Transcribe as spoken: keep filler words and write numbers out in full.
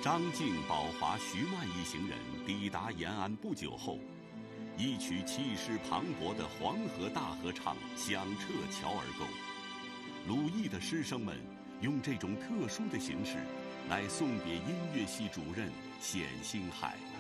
张静、宝华、徐曼一行人抵达延安不久后，一曲气势磅礴的黄河大合唱响彻乔尔沟。鲁艺的师生们用这种特殊的形式来送别音乐系主任冼星海。